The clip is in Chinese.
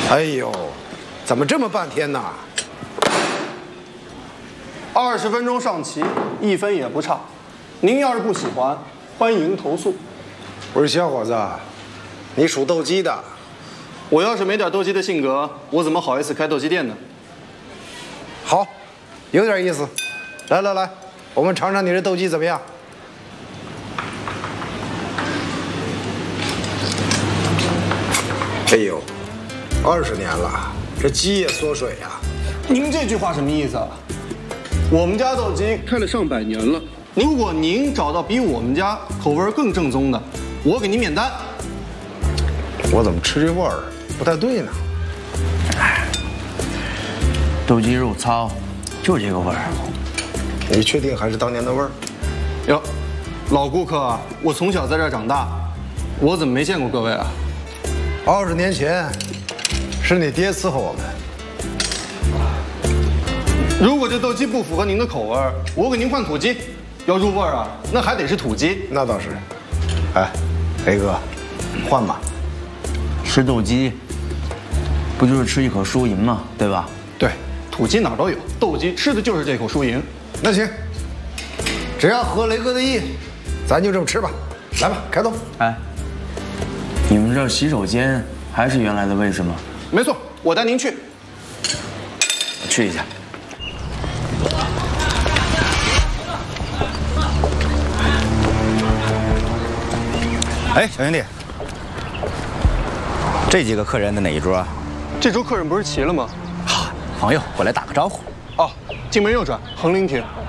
哎呦，怎么这么半天呢 ？20分钟上棋，1分也不差。您要是不喜欢，欢迎投诉。 不是小伙子，你属斗鸡的。 我要是没点斗鸡的性格，我怎么好意思开斗鸡店呢？ 好，有点意思。来，我们尝尝你这斗鸡怎么样？哎呦，20年了，这鸡也缩水呀。 您这句话什么意思啊？我们家斗鸡开了上百年了，如果您找到比我们家口味更正宗的，我给您免单。 我怎么吃这味儿不太对呢？ 斗鸡肉糙，就这个味儿。 你确定还是当年的味儿？ 哟，老顾客啊，我从小在这儿长大，我怎么没见过各位啊 ？20年前，是你爹伺候我们。 如果这斗鸡不符合您的口味，我给您换土鸡。要入味儿啊，那还得是土鸡。 那倒是。哎，雷哥，换吧。 吃斗鸡，不就是吃一口输赢吗？对吧？ 对，土鸡哪儿都有，斗鸡吃的就是这口输赢。 那行，只要合雷哥的意，咱就这么吃吧。来吧，开动。 哎，你们这儿洗手间还是原来的位置吗？ 没错，我带您去。 我去一下。 哎，小兄弟，这几个客人的哪一桌啊？ 这桌客人不是齐了吗？ 朋友，过来打个招呼。 哦，进门右转，横临亭。